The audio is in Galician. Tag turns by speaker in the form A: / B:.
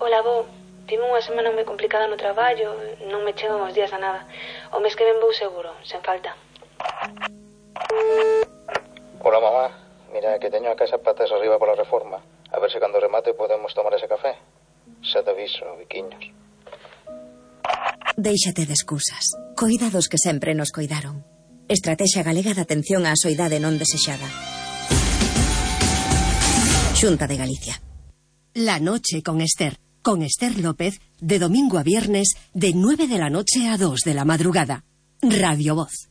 A: Ola, avó. Tive unha semana moi complicada no traballo, non me chegan os días a nada. O mes que ven vou seguro, sen falta.
B: Ola, mamá. Mira, que teño a casa patas arriba pola reforma. A ver se cando remate podemos tomar ese café. Xa te aviso, biquiños.
C: Déixate de excusas. Coida dos que sempre nos coidaron. Estrategia Galega de Atención á Soidade Non Desexada. Xunta de Galicia.
D: La noche con Esther López, de domingo a viernes, de 9 de la noche a 2 de la madrugada. Radio Voz.